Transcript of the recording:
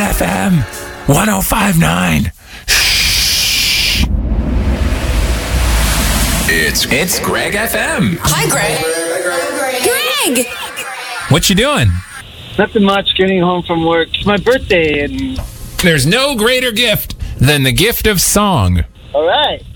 FM 105.9. It's Greg FM. Hi, Greg. Greg! What you doing? Nothing much, getting home from work. It's my birthday, and... There's no greater gift than the gift of song. All right.